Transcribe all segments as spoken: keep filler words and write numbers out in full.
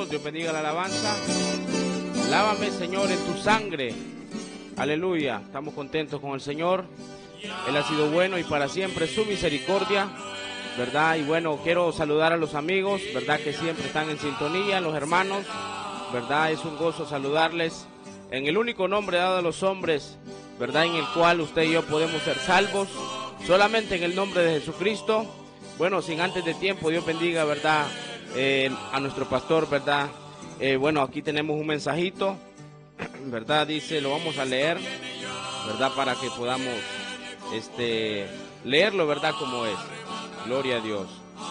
Dios, Dios bendiga la alabanza. Lávame, Señor, en tu sangre. Aleluya, estamos contentos con el Señor. Él ha sido bueno y para siempre su misericordia, ¿verdad? Y bueno, quiero saludar a los amigos, ¿verdad? Que siempre están en sintonía, los hermanos, ¿verdad? Es un gozo saludarles en el único nombre dado a los hombres, ¿verdad? En el cual usted y yo podemos ser salvos, solamente en el nombre de Jesucristo. Bueno, sin antes de tiempo, Dios bendiga, ¿verdad? Eh, a nuestro pastor, ¿verdad? Eh, bueno, aquí tenemos un mensajito, ¿verdad? Dice, lo vamos a leer, ¿verdad? Para que podamos este, leerlo, ¿verdad? Como es. Gloria a Dios.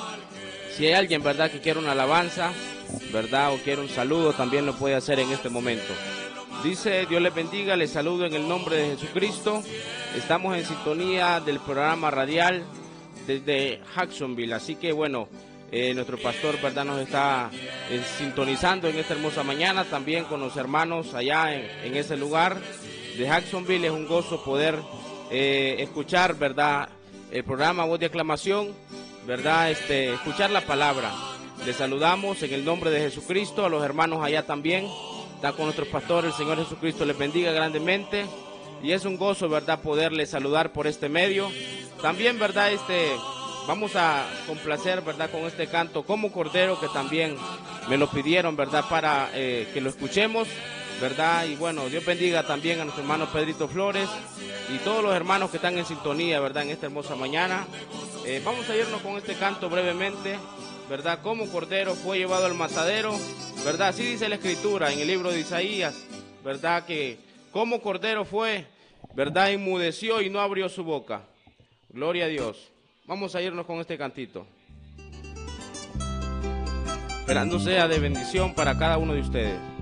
Si hay alguien, ¿verdad? Que quiere una alabanza, ¿verdad? O quiere un saludo, también lo puede hacer en este momento. Dice, Dios les bendiga, les saludo en el nombre de Jesucristo. Estamos en sintonía del programa radial desde Jacksonville, así que bueno, eh, nuestro pastor, ¿verdad? Nos está eh, sintonizando en esta hermosa mañana, también con los hermanos allá en, en ese lugar de Jacksonville. Es un gozo poder eh, escuchar, ¿verdad? El programa Voz de Aclamación, ¿verdad? Este, escuchar la palabra. Les saludamos en el nombre de Jesucristo, a los hermanos allá también. Está con nuestro pastor, el Señor Jesucristo les bendiga grandemente. Y es un gozo, ¿verdad? Poderles saludar por este medio. También, ¿verdad? Este, vamos a complacer, ¿verdad? Con este canto, Como Cordero, que también me lo pidieron, ¿verdad? Para eh, que lo escuchemos, ¿verdad? Y bueno, Dios bendiga también a nuestro hermano Pedrito Flores y todos los hermanos que están en sintonía, ¿verdad? En esta hermosa mañana. Eh, vamos a irnos con este canto brevemente, ¿verdad? Como Cordero fue llevado al matadero, ¿verdad? Así dice la Escritura en el libro de Isaías, ¿verdad? Que como Cordero fue, ¿verdad? Inmudeció y no abrió su boca. Gloria a Dios. Vamos a irnos con este cantito, esperando sea de bendición para cada uno de ustedes.